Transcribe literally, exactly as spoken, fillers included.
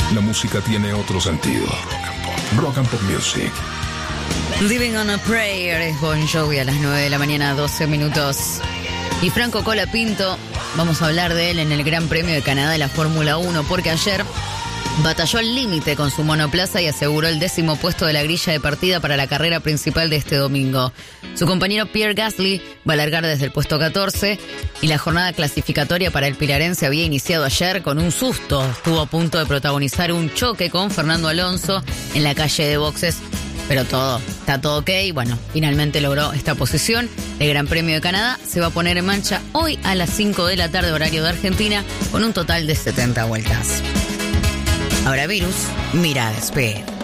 La música tiene otro sentido. Rock and Pop Music. Living on a Prayer es Bon Jovi a las nueve de la mañana, doce minutos. Y Franco Colapinto, vamos a hablar de él en el Gran Premio de Canadá de la Fórmula uno, porque ayer batalló al límite con su monoplaza y aseguró el décimo puesto de la grilla de partida para la carrera principal de este domingo. Su compañero Pierre Gasly va a largar desde el puesto catorce y la jornada clasificatoria para el pilarense había iniciado ayer con un susto. Estuvo a punto de protagonizar un choque con Fernando Alonso en la calle de boxes, pero todo, está todo ok. Bueno, finalmente logró esta posición. El Gran Premio de Canadá se va a poner en marcha hoy a las cinco de la tarde, horario de Argentina, con un total de setenta vueltas. Ahora Virus, mira, despegue.